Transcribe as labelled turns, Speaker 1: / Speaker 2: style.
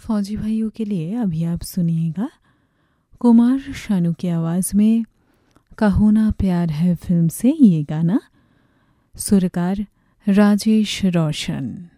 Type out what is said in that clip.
Speaker 1: फौजी भाइयों के लिए अभी आप सुनिएगा कुमार शानू की आवाज़ में कहो ना प्यार है फिल्म से ये गाना। सुरकार राजेश रोशन।